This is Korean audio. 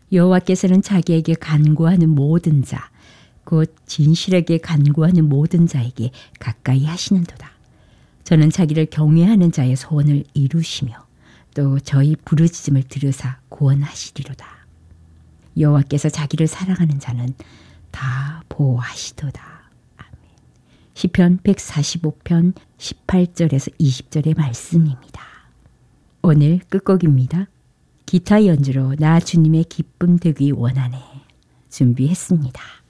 여호와께서는 자기에게 간구하는 모든 자, 곧 진실하게 간구하는 모든 자에게 가까이 하시는도다. 저는 자기를 경외하는 자의 소원을 이루시며 또 저희 부르짖음을 들으사 구원하시리로다. 여호와께서 자기를 사랑하는 자는 다 보호하시도다. 아멘. 시편 145편 18절에서 20절의 말씀입니다. 오늘 끝곡입니다. 기타 연주로 나 주님의 기쁨 되기 원하네 준비했습니다.